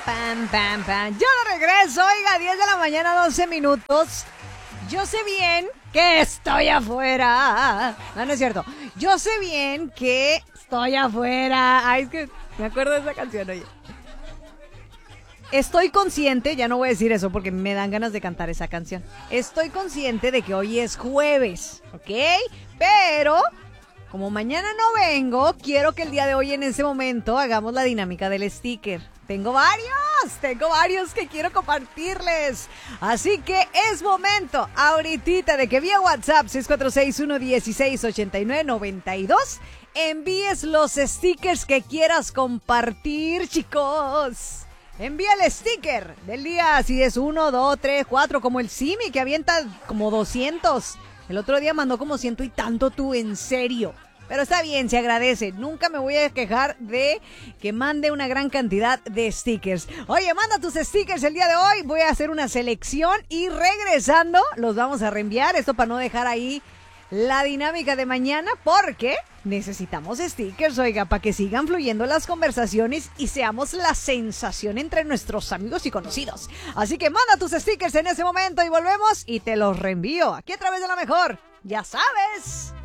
pam, pam, pam. Yo de regreso, oiga, 10 de la mañana, 12 minutos. Yo sé bien que estoy afuera. No, no es cierto. Yo sé bien que estoy afuera. Ay, es que me acuerdo de esa canción, oye. Estoy consciente, ya no voy a decir eso porque me dan ganas de cantar esa canción. Estoy consciente de que hoy es jueves, ¿ok? Pero como mañana no vengo, quiero que el día de hoy en ese momento hagamos la dinámica del sticker. Tengo varios que quiero compartirles. Así que es momento ahorita de que vía WhatsApp 646-116-8992 envíes los stickers que quieras compartir, chicos. Envía el sticker del día, si es 1, 2, 3, 4, como el Simi que avienta como 200. El otro día mandó como 100 y tanto, tú, en serio. Pero está bien, se agradece. Nunca me voy a quejar de que mande una gran cantidad de stickers. Oye, manda tus stickers el día de hoy. Voy a hacer una selección y regresando los vamos a reenviar. Esto para no dejar ahí la dinámica de mañana, porque necesitamos stickers, oiga, para que sigan fluyendo las conversaciones y seamos la sensación entre nuestros amigos y conocidos. Así que manda tus stickers en ese momento y volvemos y te los reenvío aquí a través de La Mejor. Ya sabes.